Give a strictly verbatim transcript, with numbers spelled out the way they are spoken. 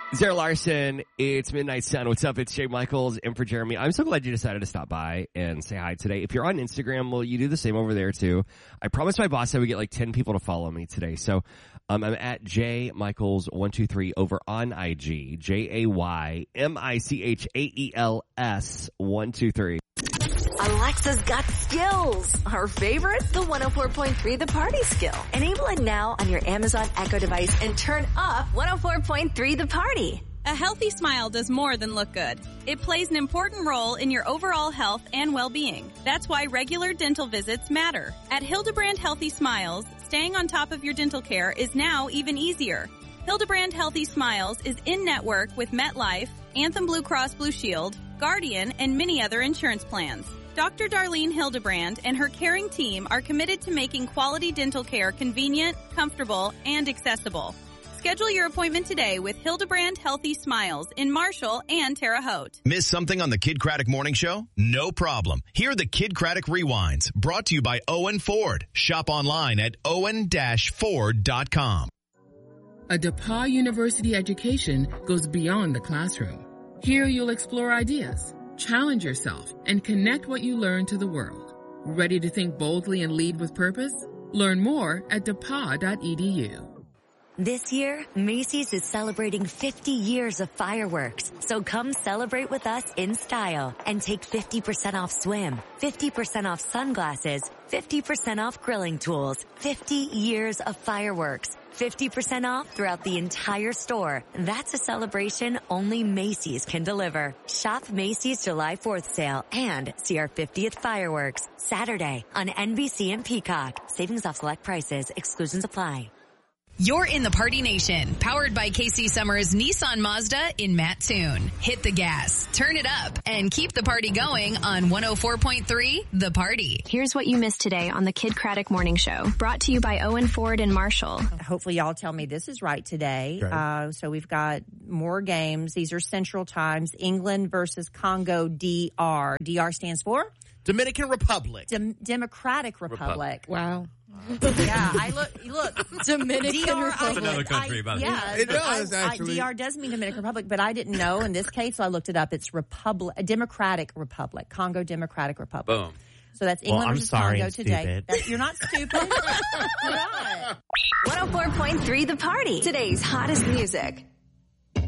Sarah Larson, it's Midnight Sun. What's up? It's Jay Michaels in for Jeremy. I'm so glad you decided to stop by and say hi today. If you're on Instagram, well, you do the same over there too. I promised my boss I would get like ten people to follow me today. So um, I'm at J Michaels one two three over on I G. J A Y M I C H A E L S one two three. Alexa's got skills. Her favorite? The one oh four point three The Party skill. Enable it now on your Amazon Echo device and turn up one oh four point three The Party. A healthy smile does more than look good. It plays an important role in your overall health and well-being. That's why regular dental visits matter. At Hildebrand Healthy Smiles, staying on top of your dental care is now even easier. Hildebrand Healthy Smiles is in-network with MetLife, Anthem Blue Cross Blue Shield, Guardian, and many other insurance plans. Doctor Darlene Hildebrand and her caring team are committed to making quality dental care convenient, comfortable, and accessible. Schedule your appointment today with Hildebrand Healthy Smiles in Marshall and Terre Haute. Miss something on the Kid Craddock Morning Show? No problem. Hear the Kid Craddock Rewinds, brought to you by Owen Ford. Shop online at owen dash ford dot com. A DePauw University education goes beyond the classroom. Here you'll explore ideas, challenge yourself, and connect what you learn to the world. Ready to think boldly and lead with purpose? Learn more at depaw dot e d u. This year, Macy's is celebrating fifty years of fireworks. So come celebrate with us in style and take fifty percent off swim, fifty percent off sunglasses, fifty percent off grilling tools, fifty years of fireworks, fifty percent off throughout the entire store. That's a celebration only Macy's can deliver. Shop Macy's July fourth sale and see our fiftieth fireworks Saturday on N B C and Peacock. Savings off select prices. Exclusions apply. You're in the Party Nation, powered by K C Summers Nissan Mazda in Mattoon. Hit the gas, turn it up, and keep the party going on one oh four point three The Party. Here's what you missed today on the Kid Craddock Morning Show, brought to you by Owen Ford and Marshall. Hopefully y'all tell me this is right today. Right. Uh, so we've got more games. These are Central Times. England versus Congo D R. D R stands for? Dominican Republic. Dem- Democratic Republic. Republic. Wow. Yeah, I look, look, Dominican D R, Republic. That's another country, by the way. Yeah, It does, I, actually. I, D R does mean Dominican Republic, but I didn't know in this case, so I looked it up. It's Republic, Democratic Republic, Congo Democratic Republic. Boom. So that's England Well, I'm versus sorry, Congo I'm today. stupid. That, you're not stupid. You're not. one oh four point three The Party. Today's hottest music.